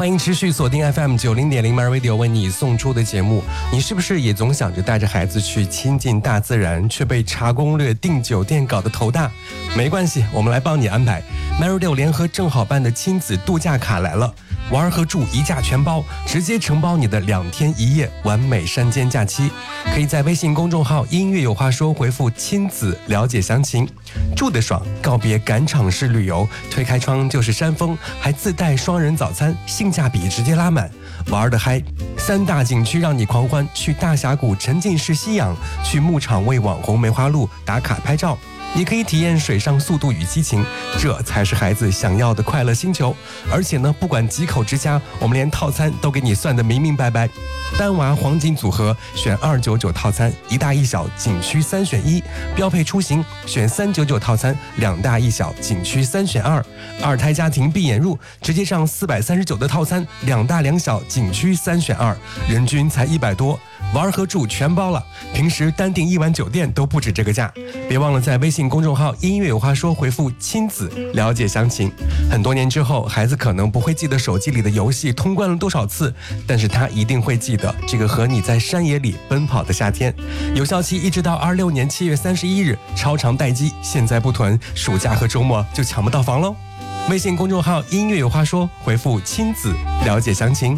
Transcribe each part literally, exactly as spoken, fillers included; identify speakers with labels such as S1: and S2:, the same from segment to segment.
S1: 欢迎持续锁定 F M 九零点零 My Radio 为你送出的节目。你是不是也总想着带着孩子去亲近大自然，却被查攻略、订酒店搞得头大？没关系，我们来帮你安排。My Radio 联合正好办的亲子度假卡来了，玩和住一价全包，直接承包你的两天一夜完美山间假期。可以在微信公众号音乐有话说回复亲子了解详情。住得爽，告别赶场式旅游，推开窗就是山峰，还自带双人早餐，性价比直接拉满。玩得嗨，三大景区让你狂欢，去大峡谷沉浸式吸氧，去牧场为网红梅花鹿打卡拍照。你可以体验水上速度与激情，这才是孩子想要的快乐星球。而且呢，不管几口之家，我们连套餐都给你算得明明白白。单娃黄金组合选二九九套餐，一大一小景区三选一；标配出行选三九九套餐，两大一小景区三选二；二胎家庭闭眼入直接上四百三十九的套餐，两大两小景区三选二，人均才一百多。玩和住全包了，平时单订一晚酒店都不止这个价。别忘了在微信公众号音乐有话说回复亲子了解详情。很多年之后，孩子可能不会记得手机里的游戏通关了多少次，但是他一定会记得这个和你在山野里奔跑的夏天。有效期一直到二六年七月三十一日，超长待机，现在不囤，暑假和周末就抢不到房喽。微信公众号音乐有话说回复亲子了解详情。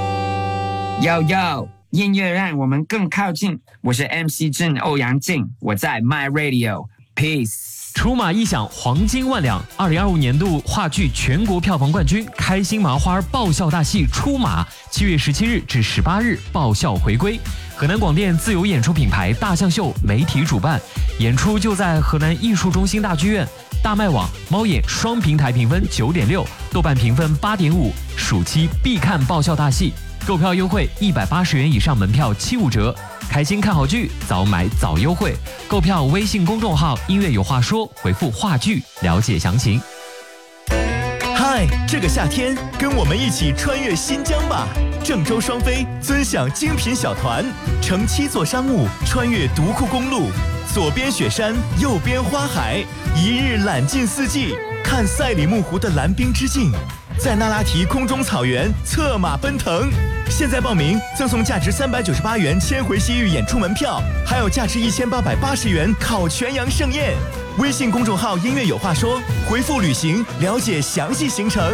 S2: Yo yo，音乐让我们更靠近。我是 M C 郑欧阳靖，我在 My Radio Peace。
S3: 出马一响，黄金万两。二零二五年度话剧全国票房冠军开心麻花爆笑大戏出马，七月十七日至十八日爆笑回归。河南广电自有演出品牌大象秀媒体主办，演出就在河南艺术中心大剧院。大麦网、猫眼双平台评分九点六，豆瓣评分八点五，暑期必看爆笑大戏。购票优惠一百八十元以上门票七五折，开心看好剧，早买早优惠。购票微信公众号音乐有话说，回复话剧了解详情。
S4: 嗨，这个夏天跟我们一起穿越新疆吧！郑州双飞尊享精品小团，乘七座商务穿越独库公路，左边雪山，右边花海，一日览尽四季，看赛里木湖的蓝冰之境。在那拉提空中草原策马奔腾，现在报名赠送价值三百九十八元千回西域演出门票，还有价值一千八百八十元烤全羊盛宴。微信公众号音乐有话说，回复旅行了解详细行程。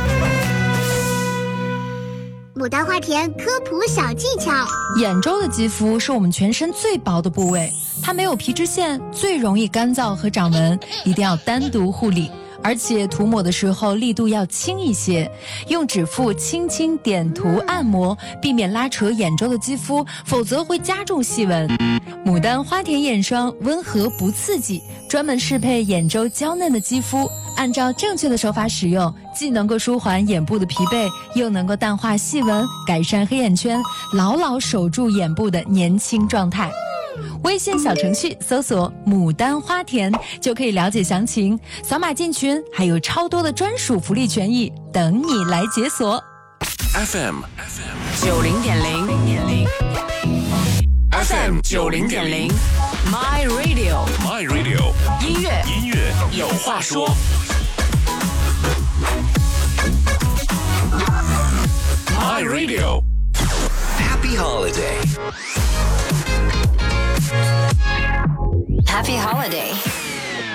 S5: 牡丹花田科普小技巧：
S6: 眼周的肌肤是我们全身最薄的部位，它没有皮脂腺，最容易干燥和长纹，一定要单独护理。而且涂抹的时候力度要轻一些，用指腹轻轻点涂按摩，避免拉扯眼周的肌肤，否则会加重细纹。牡丹花田眼霜温和不刺激，专门适配眼周娇嫩的肌肤，按照正确的手法使用，既能够舒缓眼部的疲惫，又能够淡化细纹，改善黑眼圈，牢牢守住眼部的年轻状态。微信小程序搜索牡丹花田就可以了解详情，扫码进群，还有超多的专属福利权益等你来解锁。
S7: F M 九零点零 F M 九零点零 My Radio My Radio 音乐音乐有话说。My Radio Happy Holiday Happy Holiday